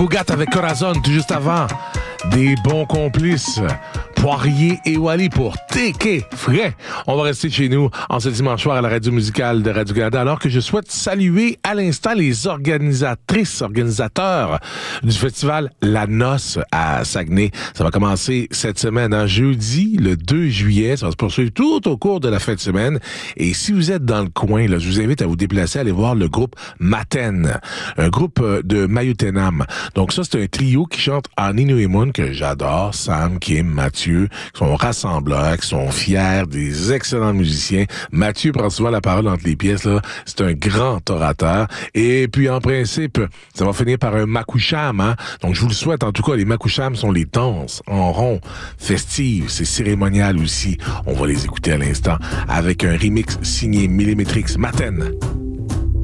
Bougat avec Corazon, tout juste avant. Des bons complices. Poirier et Wally pour TK Frais. On va rester chez nous en ce dimanche soir à la radio musicale de Radio-Canada, alors que je souhaite saluer à l'instant les organisateurs du festival La Noce à Saguenay. Ça va commencer cette semaine, jeudi, le 2 juillet. Ça va se poursuivre tout au cours de la fin de semaine. Et si vous êtes dans le coin, là, je vous invite à vous déplacer, à aller voir le groupe Maten, un groupe de Mayutenam. Donc ça, c'est un trio qui chante en Inuimun que j'adore. Sam, Kim, Mathieu, qui sont rassembleurs, qui sont fiers, des excellents musiciens. Mathieu prend souvent la parole entre les pièces, là. C'est un grand orateur. Et puis, en principe, ça va finir par un makoucham, hein. Donc, je vous le souhaite. En tout cas, les makouchams sont les danses en rond, festives. C'est cérémonial aussi. On va les écouter à l'instant avec un remix signé Millimetrix Maten.